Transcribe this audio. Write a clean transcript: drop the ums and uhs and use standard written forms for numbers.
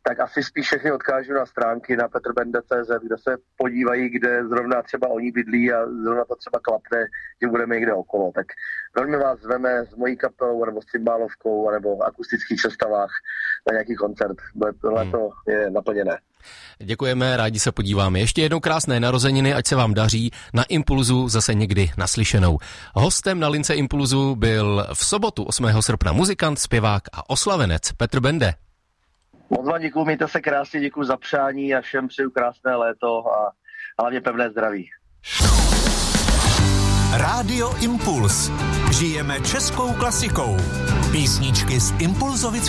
tak asi spíš všechny odkážu na stránky na peterbende.cz, kde se podívají, kde zrovna třeba oni bydlí a zrovna to třeba klapne, že budeme někde okolo. Tak velmi vás zveme s mojí kapelou nebo s cymbálovkou nebo akustických sestavách na nějaký koncert. Tohle to je naplněné. Děkujeme, rádi se podíváme. Ještě jednou krásné narozeniny, ať se vám daří. Na Impulzu zase někdy naslyšenou. Hostem na lince Impulzu byl v sobotu 8. srpna muzikant, zpěvák a oslavenec Petr Bende. Moc vám děkuju, mějte se krásně, děkuju za přání a všem přeju krásné léto a hlavně pevné zdraví. Rádio Impuls. Žijeme českou klasikou. Písničky z Impulzovic